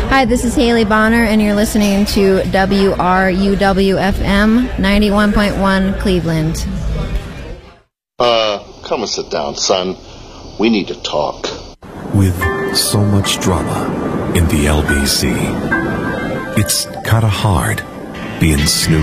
Hi, this is Haley Bonner, and you're listening to WRUW-FM 91.1 Cleveland. Come and sit down, son. We need to talk. With so much drama in the LBC, it's kinda hard being Snoop